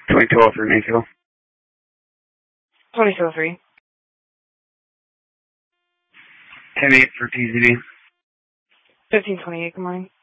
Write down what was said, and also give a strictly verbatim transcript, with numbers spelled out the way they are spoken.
twenty-two oh three, Mayfield. twenty-two oh three. ten eight for T Z D. fifteen twenty-eight, good morning.